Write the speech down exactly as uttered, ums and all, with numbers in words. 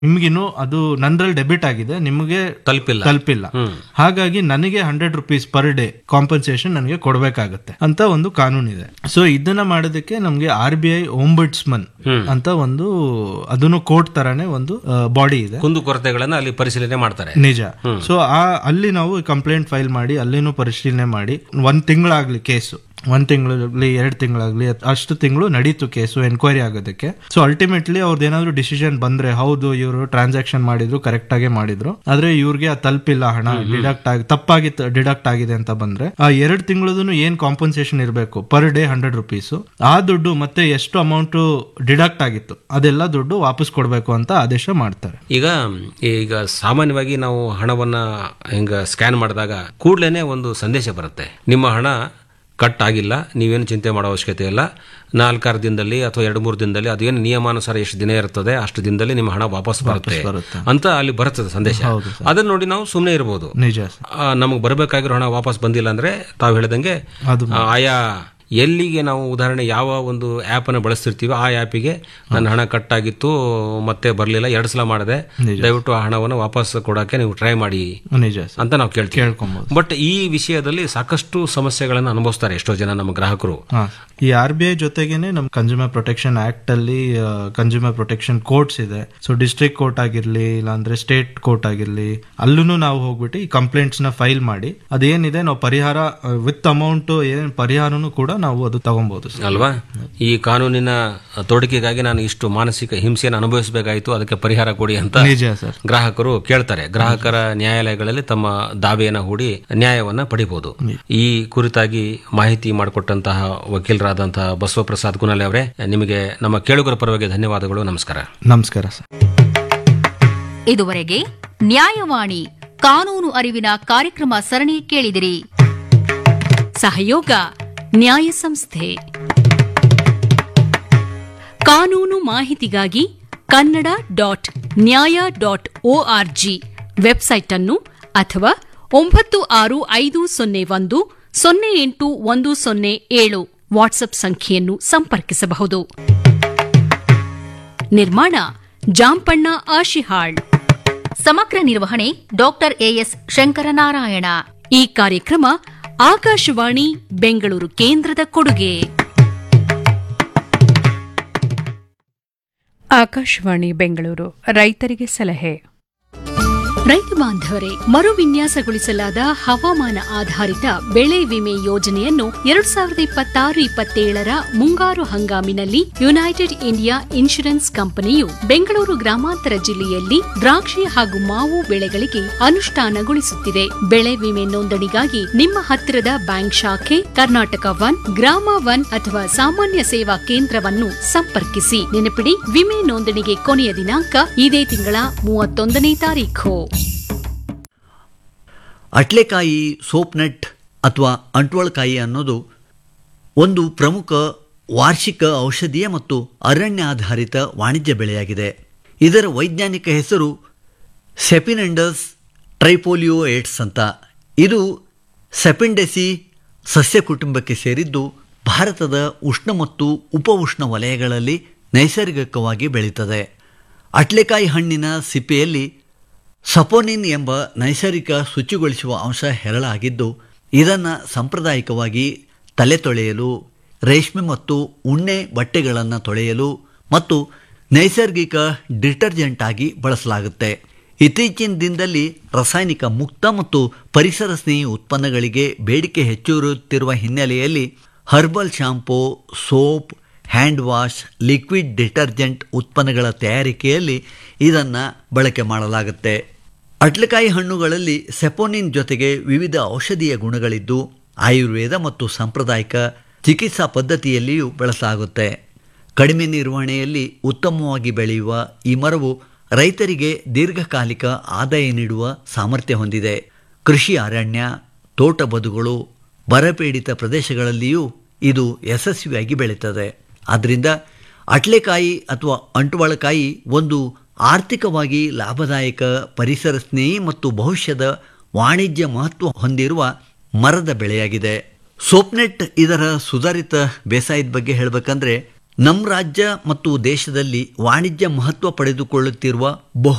ನಿಮ್ಗಿನ್ನು ಅದು ನಂದ್ರಲ್ಲಿ ಡೆಬಿಟ್ ಆಗಿದೆ, ನಿಮಗೆ ತಲುಪಿಲ್ಲ ತಲುಪಿಲ್ಲ, ಹಾಗಾಗಿ ನನಗೆ hundred rupees per day compensation ನನಗೆ ಕೊಡಬೇಕಾಗತ್ತೆ ಅಂತ ಒಂದು ಕಾನೂನಿದೆ. ಸೊ ಇದನ್ನ ಮಾಡೋದಕ್ಕೆ ನಮ್ಗೆ ಆರ್ ಬಿ ಐ ಓಂಬುಡ್ಸ್ಮನ್ ಅಂತ ಒಂದು ಅದನ್ನು ಕೋರ್ಟ್ ತರಾನೇ ಒಂದು ಬಾಡಿ ಇದೆ, ಕುಂದುಕೊರತೆಗಳನ್ನ ಅಲ್ಲಿ ಪರಿಶೀಲನೆ ಮಾಡ್ತಾರೆ. ನಿಜ. ಸೊ ಆ ಅಲ್ಲಿ ನಾವು ಕಂಪ್ಲೇಂಟ್ ಫೈಲ್ ಮಾಡಿ ಅಲ್ಲಿನೂ ಪರಿಶೀಲನೆ ಮಾಡಿ ಒಂದ್ ತಿಂಗಳಾಗ್ಲಿ ಕೇಸು, ಒಂದ್ ತಿಂಗಳಾಗ್ಲಿ ಎರಡ್ ತಿಂಗಳಾಗ್ಲಿ ಅಷ್ಟು ತಿಂಗಳು ನಡೀತು ಕೇಸು ಎನ್ಕ್ವೈರಿ ಆಗೋದಕ್ಕೆ. ಸೊ ಅಲ್ಟಿಮೇಟ್ಲಿ ಅವ್ರದ್ದು ಏನಾದ್ರು ಡಿಸಿಷನ್ ಬಂದ್ರೆ ಹೌದು ಇವರು ಟ್ರಾನ್ಸಾಕ್ಷನ್ ಮಾಡಿದ್ರು, ಕರೆಕ್ಟ್ ಆಗಿ ಮಾಡಿದ್ರು, ಆದ್ರೆ ಇವ್ರಿಗೆ ತಲುಪಿಲ್ಲ, ಹಣ ಡಿಡಕ್ಟ್ ಆಗಿ ತಪ್ಪಾಗಿ ಡಿಡಕ್ಟ್ ಆಗಿದೆ ಅಂತ ಬಂದ್ರೆ ಆ ಎರಡ್ ತಿಂಗಳದೂ ಏನ್ ಕಾಂಪನ್ಸೇಷನ್ ಇರಬೇಕು ಪರ್ ಡೇ ಹಂಡ್ರೆಡ್ ರುಪೀಸ್, ಆ ದುಡ್ಡು ಮತ್ತೆ ಎಷ್ಟು ಅಮೌಂಟ್ ಡಿಡಕ್ಟ್ ಆಗಿತ್ತು ಅದೆಲ್ಲ ದುಡ್ಡು ವಾಪಸ್ ಕೊಡ್ಬೇಕು ಅಂತ ಆದೇಶ ಮಾಡ್ತಾರೆ. ಈಗ ಈಗ ಸಾಮಾನ್ಯವಾಗಿ ನಾವು ಹಣವನ್ನ ಹಿಂಗ ಸ್ಕ್ಯಾನ್ ಮಾಡಿದಾಗ ಕೂಡ್ಲೇನೆ ಒಂದು ಸಂದೇಶ ಬರುತ್ತೆ, ನಿಮ್ಮ ಹಣ ಕಟ್ ಆಗಿಲ್ಲ, ನೀವೇನು ಚಿಂತೆ ಮಾಡೋ ಅವಶ್ಯಕತೆ ಇಲ್ಲ, ನಾಲ್ಕಾರು ದಿನದಲ್ಲಿ ಅಥವಾ ಎರಡು ಮೂರು ದಿನದಲ್ಲಿ ಅದೇನು ನಿಯಮಾನುಸಾರ ಎಷ್ಟು ದಿನ ಇರ್ತದೆ ಅಷ್ಟು ದಿನದಲ್ಲಿ ನಿಮ್ಮ ಹಣ ವಾಪಸ್ ಬರುತ್ತೆ ಅಂತ ಅಲ್ಲಿ ಬರುತ್ತದೆ ಸಂದೇಶ. ಅದನ್ನ ನೋಡಿ ನಾವು ಸುಮ್ಮನೆ ಇರಬಹುದು. ನಮಗೆ ಬರಬೇಕಾಗಿರೋ ಹಣ ವಾಪಸ್ ಬಂದಿಲ್ಲ ಅಂದ್ರೆ ತಾವು ಹೇಳಿದಂಗೆ ಆಯಾ ಎಲ್ಲಿಗೆ ನಾವು ಉದಾಹರಣೆ ಯಾವ ಒಂದು ಆ್ಯಪ್ ಅನ್ನು ಬಳಸ್ತಿರ್ತೀವಿ ಆ ಆ್ಯಪಿಗೆ ನನ್ನ ಹಣ ಕಟ್ ಆಗಿತ್ತು ಮತ್ತೆ ಬರಲಿಲ್ಲ, ಎರಡು ಸಲ ಮಾಡಿದೆ, ದಯವಿಟ್ಟು ಆ ಹಣವನ್ನು ವಾಪಸ್ ಕೊಡೋಕೆ ನೀವು ಟ್ರೈ ಮಾಡಿ ಅಂತ ನಾವು ಕೇಳ್ತೀವಿ. ಬಟ್ ಈ ವಿಷಯದಲ್ಲಿ ಸಾಕಷ್ಟು ಸಮಸ್ಯೆಗಳನ್ನು ಅನುಭವಿಸ್ತಾರೆ ಎಷ್ಟೋ ಜನ ನಮ್ಮ ಗ್ರಾಹಕರು. ಈ ಆರ್ ಬಿ ಐ ಜೊತೆಗೇನೆ ನಮ್ ಕನ್ಸ್ಯೂಮರ್ ಪ್ರೊಟೆಕ್ಷನ್ ಆಕ್ಟ್ ಅಲ್ಲಿ ಕನ್ಸ್ಯೂಮರ್ ಪ್ರೊಟೆಕ್ಷನ್ ಕೋರ್ಟ್ಸ್ ಇದೆ. ಸೊ ಡಿಸ್ಟ್ರಿಕ್ಟ್ ಕೋರ್ಟ್ ಆಗಿರ್ಲಿ ಇಲ್ಲಾಂದ್ರೆ ಸ್ಟೇಟ್ ಕೋರ್ಟ್ ಆಗಿರ್ಲಿ ಅಲ್ಲೂ ನಾವು ಹೋಗ್ಬಿಟ್ಟು ಈ ಕಂಪ್ಲೇಂಟ್ಸ್ ನ ಫೈಲ್ ಮಾಡಿ ಅದೇನಿದೆ ನಾವು ಪರಿಹಾರ ವಿತ್ ಅಮೌಂಟ್ ಏನ್ ಪರಿಹಾರನು ಕೂಡ ನಾವು ಅದು ತಗೊಬಹುದು ಅಲ್ವಾ. ಈ ಕಾನೂನಿನ ತೊಡಕಿಗಾಗಿ ನಾನು ಇಷ್ಟು ಮಾನಸಿಕ ಹಿಂಸೆಯನ್ನು ಅನುಭವಿಸಬೇಕಾಯಿತು, ಅದಕ್ಕೆ ಪರಿಹಾರ ಕೊಡಿ ಅಂತ ಗ್ರಾಹಕರು ಕೇಳ್ತಾರೆ. ಗ್ರಾಹಕರ ನ್ಯಾಯಾಲಯಗಳಲ್ಲಿ ತಮ್ಮ ದಾವೆಯನ್ನು ಹೂಡಿ ನ್ಯಾಯವನ್ನ ಪಡಿಬಹುದು. ಈ ಕುರಿತಾಗಿ ಮಾಹಿತಿ ಮಾಡಿಕೊಟ್ಟಂತಹ ವಕೀಲರಾದಂತಹ ಬಸವಪ್ರಸಾದ್ ಗುನಲೆ ಅವರೇ, ನಿಮಗೆ ನಮ್ಮ ಕೇಳುಗರ ಪರವಾಗಿ ಧನ್ಯವಾದಗಳು. ನಮಸ್ಕಾರ. ನಮಸ್ಕಾರ ಸರ್. ಇದುವರೆಗೆ ನ್ಯಾಯವಾಣಿ ಕಾನೂನು ಅರಿವಿನ ಕಾರ್ಯಕ್ರಮ ಸರಣಿ ಕೇಳಿದಿರಿ. ಸಹಯೋಗ ನ್ಯಾಯ ಸಂಸ್ಥೆ. ಕಾನೂನು ಮಾಹಿತಿಗಾಗಿ ಕನ್ನಡ ಡಾಟ್ ನ್ಯಾಯ ಡಾಟ್ ಒಆರ್ಜಿ ವೆಬ್ಸೈಟ್ ಅನ್ನು ಅಥವಾ ಒಂಬತ್ತು ಆರು ಐದು ಸೊನ್ನೆ ಒಂದು ಸೊನ್ನೆ ಎಂಟು ಒಂದು ಸೊನ್ನೆ ಏಳು ವಾಟ್ಸ್ಆಪ್ ಸಂಖ್ಯೆಯನ್ನು ಸಂಪರ್ಕಿಸಬಹುದು. ನಿರ್ಮಾಣ ಜಾಂಪಣ್ಣ ಆಶಿಹಾಳ್. ಸಮಗ್ರ ನಿರ್ವಹಣೆ ಡಾಕ್ಟರ್ ಎಎಸ್ ಶಂಕರನಾರಾಯಣ. ಈ ಕಾರ್ಯಕ್ರಮ ಆಕಾಶವಾಣಿ ಬೆಂಗಳೂರು ಕೇಂದ್ರದ ಕೊಡುಗೆ. ಆಕಾಶವಾಣಿ ಬೆಂಗಳೂರು ರೈತರಿಗೆ ಸಲಹೆ. ರೈತ ಬಾಂಧವರೇ, ಮರುವಿನ್ಯಾಸಗೊಳಿಸಲಾದ ಹವಾಮಾನ ಆಧಾರಿತ ಬೆಳೆ ವಿಮೆ ಯೋಜನೆಯನ್ನು ಎರಡ್ ಸಾವಿರದ ಇಪ್ಪತ್ತಾರು ಇಪ್ಪತ್ತೇಳರ ಮುಂಗಾರು ಹಂಗಾಮಿನಲ್ಲಿ ಯುನೈಟೆಡ್ ಇಂಡಿಯಾ ಇನ್ಶೂರೆನ್ಸ್ ಕಂಪನಿಯು ಬೆಂಗಳೂರು ಗ್ರಾಮಾಂತರ ಜಿಲ್ಲೆಯಲ್ಲಿ ದ್ರಾಕ್ಷಿ ಹಾಗೂ ಮಾವು ಬೆಳೆಗಳಿಗೆ ಅನುಷ್ಠಾನಗೊಳಿಸುತ್ತಿದೆ. ಬೆಳೆ ವಿಮೆ ನೋಂದಣಿಗಾಗಿ ನಿಮ್ಮ ಹತ್ತಿರದ ಬ್ಯಾಂಕ್ ಶಾಖೆ, ಕರ್ನಾಟಕ ವನ್, ಗ್ರಾಮ ವನ್ ಅಥವಾ ಸಾಮಾನ್ಯ ಸೇವಾ ಕೇಂದ್ರವನ್ನು ಸಂಪರ್ಕಿಸಿ. ನೆನಪಿಡಿ, ವಿಮೆ ನೋಂದಣಿಗೆ ಕೊನೆಯ ದಿನಾಂಕ ಇದೇ ತಿಂಗಳ ಮೂವತ್ತೊಂದನೇ ತಾರೀಖು. ಅಟ್ಲೆಕಾಯಿ, ಸೋಪ್ನಟ್ ಅಥವಾ ಅಂಟ್ವಳಕಾಯಿ ಅನ್ನೋದು ಒಂದು ಪ್ರಮುಖ ವಾರ್ಷಿಕ ಔಷಧೀಯ ಮತ್ತು ಅರಣ್ಯ ಆಧಾರಿತ ವಾಣಿಜ್ಯ ಬೆಳೆಯಾಗಿದೆ. ಇದರ ವೈಜ್ಞಾನಿಕ ಹೆಸರು ಸೆಪಿನೆಂಡಸ್ ಟ್ರೈಫೋಲಿಯೋಯೇಟ್ಸ್ ಅಂತ. ಇದು ಸೆಪಿಂಡೆಸಿ ಸಸ್ಯ ಕುಟುಂಬಕ್ಕೆ ಸೇರಿದ್ದು ಭಾರತದ ಉಷ್ಣ ಮತ್ತು ಉಪ ಉಷ್ಣ ವಲಯಗಳಲ್ಲಿ ನೈಸರ್ಗಿಕವಾಗಿ ಬೆಳೀತದೆ. ಅಟ್ಲೆಕಾಯಿ ಹಣ್ಣಿನ ಸಿಪ್ಪೆಯಲ್ಲಿ ಸಪೋನಿನ್ ಎಂಬ ನೈಸರ್ಗಿಕ ಶುಚಿಗೊಳಿಸುವ ಅಂಶ ಹೇರಳಾಗಿದ್ದು ಇದನ್ನು ಸಾಂಪ್ರದಾಯಿಕವಾಗಿ ತಲೆ ತೊಳೆಯಲು, ರೇಷ್ಮೆ ಮತ್ತು ಉಣ್ಣೆ ಬಟ್ಟೆಗಳನ್ನು ತೊಳೆಯಲು ಮತ್ತು ನೈಸರ್ಗಿಕ ಡಿಟರ್ಜೆಂಟ್ ಆಗಿ ಬಳಸಲಾಗುತ್ತೆ. ಇತ್ತೀಚಿನ ದಿನದಲ್ಲಿ ರಾಸಾಯನಿಕ ಮುಕ್ತ ಮತ್ತು ಪರಿಸರ ಸ್ನೇಹಿ ಉತ್ಪನ್ನಗಳಿಗೆ ಬೇಡಿಕೆ ಹೆಚ್ಚಿರುತ್ತಿರುವ ಹಿನ್ನೆಲೆಯಲ್ಲಿ herbal shampoo, soap, hand wash, liquid detergent ಉತ್ಪನ್ನಗಳ ತಯಾರಿಕೆಯಲ್ಲಿ ಇದನ್ನು ಬಳಕೆ ಮಾಡಲಾಗುತ್ತೆ. ಅಟ್ಲೆಕಾಯಿ ಹಣ್ಣುಗಳಲ್ಲಿ ಸೆಪೋನಿನ್ ಜೊತೆಗೆ ವಿವಿಧ ಔಷಧೀಯ ಗುಣಗಳಿದ್ದು ಆಯುರ್ವೇದ ಮತ್ತು ಸಾಂಪ್ರದಾಯಿಕ ಚಿಕಿತ್ಸಾ ಪದ್ಧತಿಯಲ್ಲಿಯೂ ಬಳಸಲಾಗುತ್ತೆ. ಕಡಿಮೆ ನಿರ್ವಹಣೆಯಲ್ಲಿ ಉತ್ತಮವಾಗಿ ಬೆಳೆಯುವ ಈ ಮರವು ರೈತರಿಗೆ ದೀರ್ಘಕಾಲಿಕ ಆದಾಯ ನೀಡುವ ಸಾಮರ್ಥ್ಯ ಹೊಂದಿದೆ. ಕೃಷಿ ಅರಣ್ಯ, ತೋಟ ಬದುಗಳು, ಬರಪೀಡಿತ ಪ್ರದೇಶಗಳಲ್ಲಿಯೂ ಇದು ಯಶಸ್ವಿಯಾಗಿ ಬೆಳೀತದೆ. ಆದ್ದರಿಂದ ಅಟ್ಲೆಕಾಯಿ ಅಥವಾ ಅಂಟುವಳಕಾಯಿ ಒಂದು ಆರ್ಥಿಕವಾಗಿ ಲಾಭದಾಯಕ, ಪರಿಸರ ಸ್ನೇಹಿ ಮತ್ತು ಭವಿಷ್ಯದ ವಾಣಿಜ್ಯ ಮಹತ್ವ ಹೊಂದಿರುವ ಮರದ ಬೆಳೆಯಾಗಿದೆ. ಸೋಪ್ನೆಟ್ ಇದರ ಸುಧಾರಿತ ಬೇಸಾಯದ ಬಗ್ಗೆ ಹೇಳಬೇಕಂದ್ರೆ ನಮ್ಮ ರಾಜ್ಯ ಮತ್ತು ದೇಶದಲ್ಲಿ ವಾಣಿಜ್ಯ ಮಹತ್ವ ಪಡೆದುಕೊಳ್ಳುತ್ತಿರುವ ಬಹು